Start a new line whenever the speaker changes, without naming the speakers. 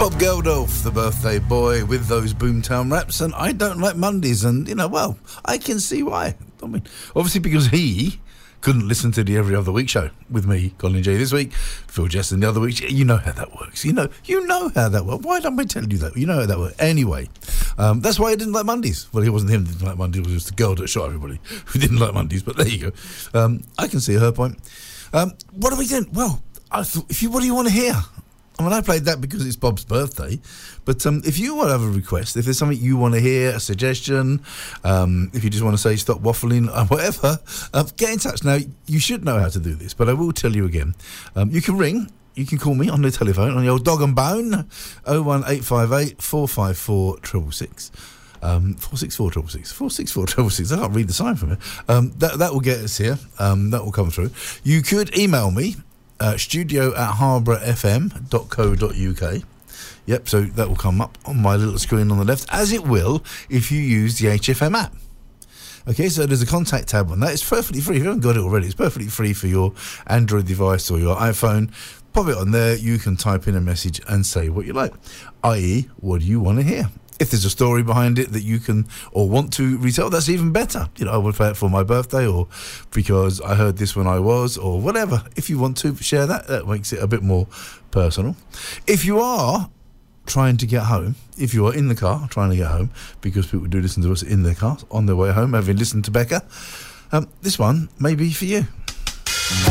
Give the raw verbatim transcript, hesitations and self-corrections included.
Bob Geldof, the birthday boy, with those Boomtown raps, and I don't like Mondays, and, you know, well, I can see why. I mean, obviously because he couldn't listen to the Every Other Week show with me, Colin J, this week, Phil Jesson the other week. You know how that works. You know you know how that works. Why don't I tell you that? You know how that works. Anyway, um, that's why I didn't like Mondays. Well, it wasn't him that didn't like Mondays. It was just the girl that shot everybody who didn't like Mondays, but there you go. Um, I can see her point. Um, what are we doing? Well, I thought, if you, what do you want to hear? I mean, I played that because it's Bob's birthday, but um, if you want to have a request, if there's something you want to hear, a suggestion, um, if you just want to say stop waffling, uh, whatever, uh, get in touch. Now, you should know how to do this, but I will tell you again. Um, you can ring, you can call me on the telephone, on the old dog and bone, oh one eight five eight, four five four, six six six. Um, four six four six six, four six four six six. I can't read the sign from it. Um, that, that will get us here. Um, that will come through. You could email me. Uh, studio at harborough f m dot co dot u k. Yep, so that will come up on my little screen on the left, as it will if you use the H F M app. Okay, so there's a contact tab on that. It's perfectly free. If you haven't got it already, it's perfectly free for your Android device or your iPhone. Pop it on there. You can type in a message and say what you like, that is, what do you want to hear? If there's a story behind it that you can or want to retell, that's even better. You know, I would play it for my birthday or because I heard this when I was or whatever. If you want to share that, that makes it a bit more personal. If you are trying to get home, if you are in the car trying to get home, because people do listen to us in their cars on their way home, having listened to Becca, um, this one may be for you.